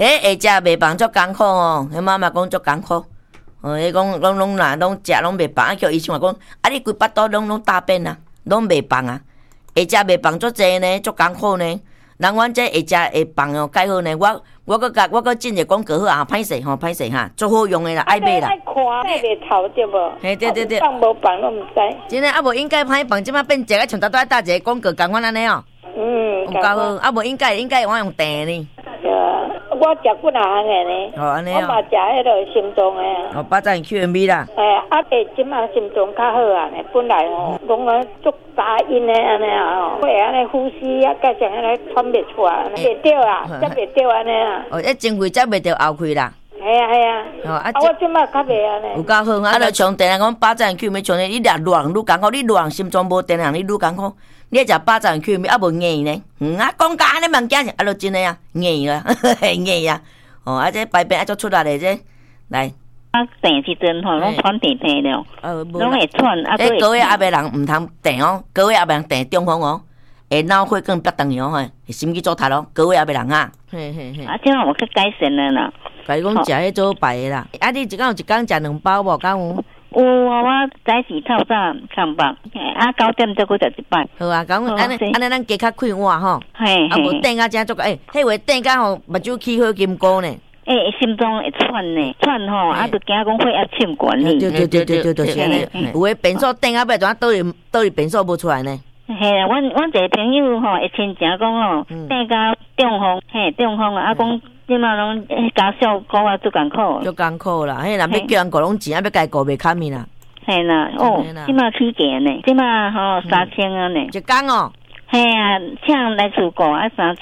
迄会食袂饱足艰苦哦，迄妈妈讲足艰苦。伊讲拢啦，拢食拢袂饱，叫医生话讲，你规巴肚拢大便啊，拢袂饱啊，会食袂饱足济呢，足艰苦呢。人阮这会食会饱哦，介好呢。我搁进一广告好啊，歹势吼，歹势哈，足好用的啦，爱买啦。 爱看袂头对无？ 嘿，对。 放无放拢毋知。 真诶，无应该歹放，即摆变一个像大一个广告共款安尼哦。有够好，无应该我用订呢。 我食几项的呢？ 哦，安尼哦。 我嘛食迄个心脏的。 哦，800 QMB 啦。 即马心脏较好啊呢，本来讲啊足杂音的安尼啊会安尼呼吸啊，加上安尼喘袂出来，袂着啊，才袂着安尼啊。 前肺才袂着后肺啦。 系啊。我即马较袂安尼。有够好，就像电人讲800 QMB，像你掠热人愈艰苦，你热人心脏无电人你愈艰苦。你食800 QMB 不硬呢？讲假安尼物件，就真诶啊，硬啦，硬啊。这排便足出来咧，这来。 订时阵吼，拢喘甜甜了，拢会喘。 高血压的人唔通订哦，高血压的人订中风哦，会脑血管变长哦，会心肌阻塞咯，高血压的人啊。 这样我去改善了啦。 甲你讲食迄做白的啦，你一工有一工食2包无？敢有？ 有啊，我早时透早上班，9点再去食一摆。 好啊，讲安尼咱加较快活吼。无订到正足个，迄话订到吼目睭起好金菇呢。 心脏会喘呢，喘吼，就惊讲血压升悬哩。 对，就是安尼。有诶变数订到尾，怎倒里变数无出来呢？ 嘿，阮一个朋友吼，会亲情讲吼，订到中风啊，讲即马拢家小股啊，足艰苦。 足艰苦啦，迄若要叫人顾拢钱，要家顾袂堪面啦。 嘿啦，即马起价呢，即马吼3000啊呢。 一工哦。 嘿啊，请来厝顾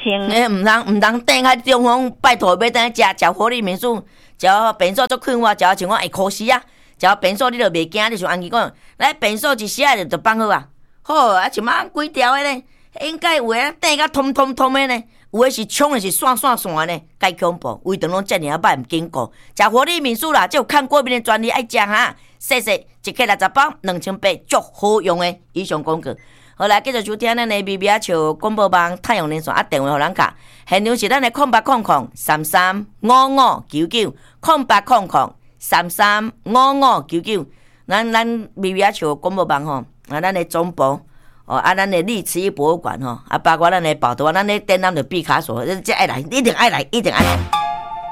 3000。 毋通订较中风，拜托要等食活力民宿，食便所足快活，食像我会考试啊，食便所你就袂惊，你像安琪讲，来便所一时啊就放好啊。好像几条的呢？应该有诶订甲通的呢，有诶是冲诶是线呢，介恐怖。胃肠拢遮尔啊歹，毋经过。食活力民宿啦，只有看过面的专利爱食哈，细一克60包，2800，足好用诶。以上广告。好来，继续收听咱的微微啊笑广播网太阳连线电话互咱卡，现场是咱的0800335599，0800335599，咱微微啊笑广播网吼，咱的总部咱的历史博物馆吼，包括咱的宝图，咱的展览的毕卡索，这爱来，一定爱来。